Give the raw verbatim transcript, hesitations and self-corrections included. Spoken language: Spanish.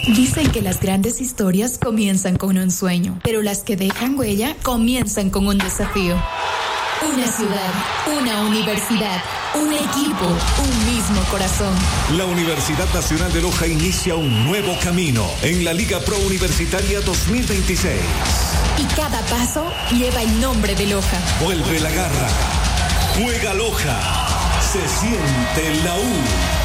Dicen que las grandes historias comienzan con un sueño, pero las que dejan huella comienzan con un desafío. Una ciudad, una universidad, un equipo, un mismo corazón. La Universidad Nacional de Loja inicia un nuevo camino en la Liga Pro Universitaria dos mil veintiséis. Y cada paso lleva el nombre de Loja. Vuelve la garra. Juega Loja. Se siente la U.